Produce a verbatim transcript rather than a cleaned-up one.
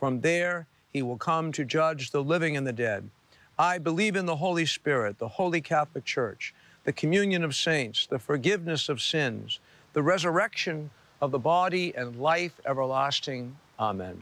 From there, he will come to judge the living and the dead. I believe in the Holy Spirit, the Holy Catholic Church, the communion of saints, the forgiveness of sins, the resurrection of the body, and life everlasting. Amen.